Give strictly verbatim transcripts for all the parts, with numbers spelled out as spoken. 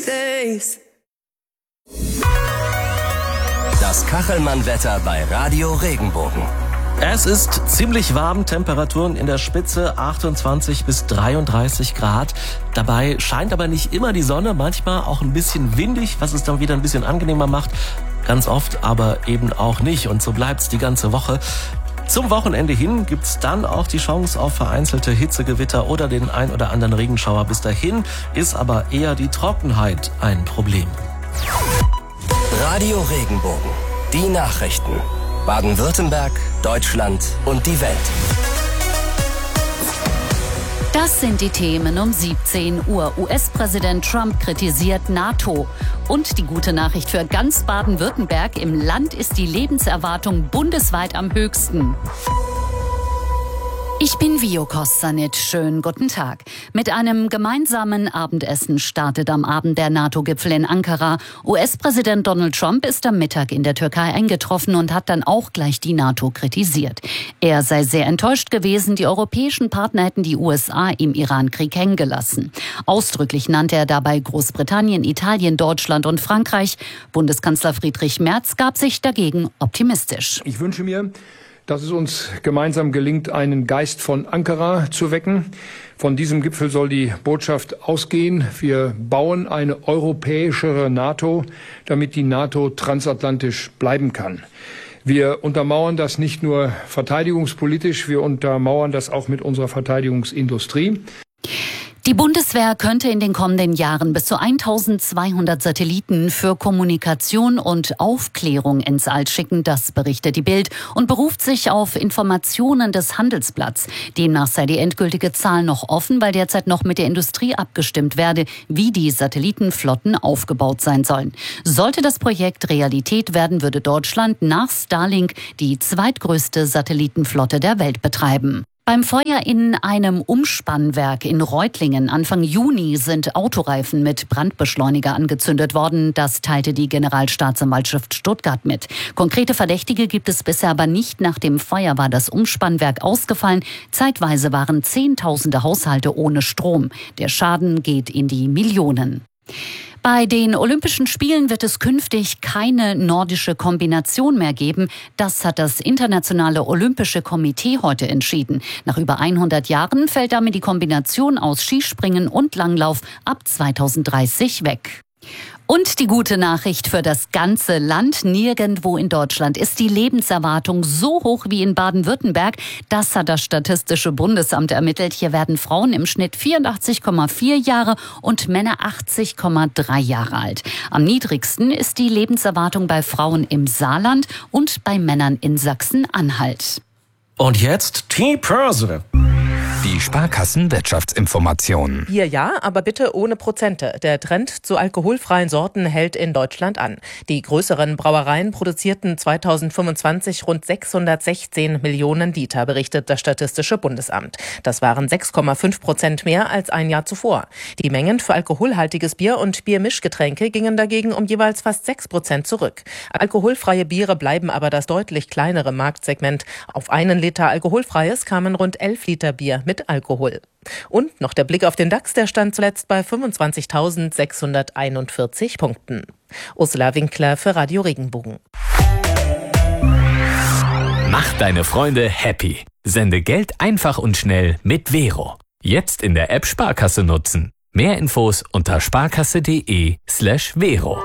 days. Das Kachelmann-Wetter bei Radio Regenbogen. Es ist ziemlich warm, Temperaturen in der Spitze achtundzwanzig bis dreiunddreißig Grad. Dabei scheint aber nicht immer die Sonne, manchmal auch ein bisschen windig, was es dann wieder ein bisschen angenehmer macht. Ganz oft aber eben auch nicht und so bleibt's die ganze Woche. Zum Wochenende hin gibt's dann auch die Chance auf vereinzelte Hitzegewitter oder den ein oder anderen Regenschauer. Bis dahin ist aber eher die Trockenheit ein Problem. Radio Regenbogen. Die Nachrichten. Baden-Württemberg, Deutschland und die Welt. Das sind die Themen um siebzehn Uhr. U S-Präsident Trump kritisiert NATO. Und die gute Nachricht für ganz Baden-Württemberg: Im Land ist die Lebenserwartung bundesweit am höchsten. Ich bin Vio Kossanit. Schönen guten Tag. Mit einem gemeinsamen Abendessen startet am Abend der NATO-Gipfel in Ankara. U S-Präsident Donald Trump ist am Mittag in der Türkei eingetroffen und hat dann auch gleich die NATO kritisiert. Er sei sehr enttäuscht gewesen, die europäischen Partner hätten die U S A im Irankrieg hängen gelassen. Ausdrücklich nannte er dabei Großbritannien, Italien, Deutschland und Frankreich. Bundeskanzler Friedrich Merz gab sich dagegen optimistisch. Ich wünsche mir, dass es uns gemeinsam gelingt, einen Geist von Ankara zu wecken. Von diesem Gipfel soll die Botschaft ausgehen: Wir bauen eine europäischere NATO, damit die NATO transatlantisch bleiben kann. Wir untermauern das nicht nur verteidigungspolitisch, wir untermauern das auch mit unserer Verteidigungsindustrie. Die Bundeswehr könnte in den kommenden Jahren bis zu eintausendzweihundert Satelliten für Kommunikation und Aufklärung ins All schicken, das berichtet die Bild und beruft sich auf Informationen des Handelsblatts. Demnach sei die endgültige Zahl noch offen, weil derzeit noch mit der Industrie abgestimmt werde, wie die Satellitenflotten aufgebaut sein sollen. Sollte das Projekt Realität werden, würde Deutschland nach Starlink die zweitgrößte Satellitenflotte der Welt betreiben. Beim Feuer in einem Umspannwerk in Reutlingen Anfang Juni sind Autoreifen mit Brandbeschleuniger angezündet worden. Das teilte die Generalstaatsanwaltschaft Stuttgart mit. Konkrete Verdächtige gibt es bisher aber nicht. Nach dem Feuer war das Umspannwerk ausgefallen. Zeitweise waren Zehntausende Haushalte ohne Strom. Der Schaden geht in die Millionen. Bei den Olympischen Spielen wird es künftig keine nordische Kombination mehr geben. Das hat das Internationale Olympische Komitee heute entschieden. Nach über hundert Jahren fällt damit die Kombination aus Skispringen und Langlauf ab zweitausenddreißig weg. Und die gute Nachricht für das ganze Land: Nirgendwo in Deutschland ist die Lebenserwartung so hoch wie in Baden-Württemberg. Das hat das Statistische Bundesamt ermittelt. Hier werden Frauen im Schnitt vierundachtzig Komma vier Jahre und Männer achtzig Komma drei Jahre alt. Am niedrigsten ist die Lebenserwartung bei Frauen im Saarland und bei Männern in Sachsen-Anhalt. Und jetzt T-Börse. Die Sparkassen-Wirtschaftsinformationen. Bier ja, aber bitte ohne Prozente. Der Trend zu alkoholfreien Sorten hält in Deutschland an. Die größeren Brauereien produzierten zweitausendfünfundzwanzig rund sechshundertsechzehn Millionen Liter, berichtet das Statistische Bundesamt. Das waren sechs Komma fünf Prozent mehr als ein Jahr zuvor. Die Mengen für alkoholhaltiges Bier und Biermischgetränke gingen dagegen um jeweils fast sechs Prozent zurück. Alkoholfreie Biere bleiben aber das deutlich kleinere Marktsegment. Auf einen Liter alkoholfreies kamen rund elf Liter Bier mit Alkohol. Und noch der Blick auf den DAX, der stand zuletzt bei fünfundzwanzigtausendsechshunderteinundvierzig Punkten. Ursula Winkler für Radio Regenbogen. Mach deine Freunde happy. Sende Geld einfach und schnell mit Vero. Jetzt in der App Sparkasse nutzen. Mehr Infos unter sparkasse.de slash Vero.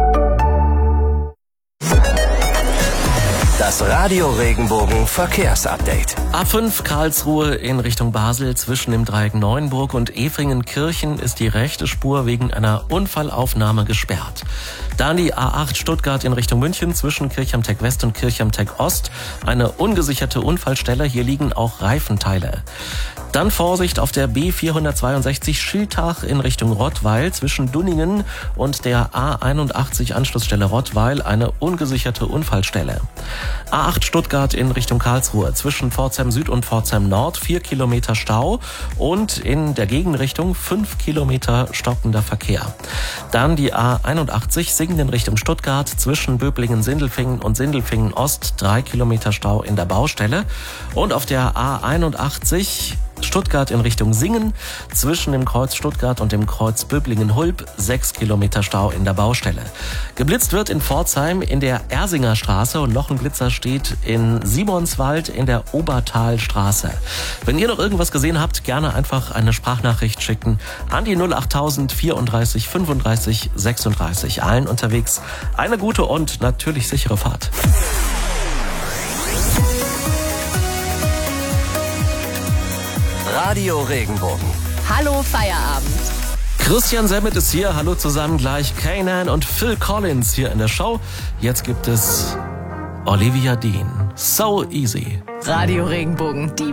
Das Radio Regenbogen Verkehrsupdate. A fünf Karlsruhe in Richtung Basel zwischen dem Dreieck Neuenburg und Efringen-Kirchen ist die rechte Spur wegen einer Unfallaufnahme gesperrt. Dann die A acht Stuttgart in Richtung München zwischen Kirchhamtech West und Kirchhamtech Ost. Eine ungesicherte Unfallstelle, hier liegen auch Reifenteile. Dann Vorsicht auf der B vierhundertzweiundsechzig Schiltach in Richtung Rottweil zwischen Dunningen und der A einundachtzig Anschlussstelle Rottweil, eine ungesicherte Unfallstelle. A acht Stuttgart in Richtung Karlsruhe zwischen Pforzheim Süd und Pforzheim Nord, vier Kilometer Stau und in der Gegenrichtung fünf Kilometer stockender Verkehr. Dann die A einundachtzig Singen in Richtung Stuttgart zwischen Böblingen-Sindelfingen und Sindelfingen Ost, drei Kilometer Stau in der Baustelle. Und auf der A einundachtzig Stuttgart in Richtung Singen. Zwischen dem Kreuz Stuttgart und dem Kreuz Böblingen-Hulb sechs Kilometer Stau in der Baustelle. Geblitzt wird in Pforzheim in der Ersinger Straße und noch ein Blitzer steht in Simonswald in der Obertalstraße. Wenn ihr noch irgendwas gesehen habt, gerne einfach eine Sprachnachricht schicken an die null achttausend vierunddreißig fünfunddreißig sechsunddreißig. Allen unterwegs eine gute und natürlich sichere Fahrt. Radio Regenbogen. Hallo Feierabend. Christian Semmet ist hier. Hallo zusammen. Gleich Kanan und Phil Collins hier in der Show. Jetzt gibt es Olivia Dean. So Easy. Radio Regenbogen, die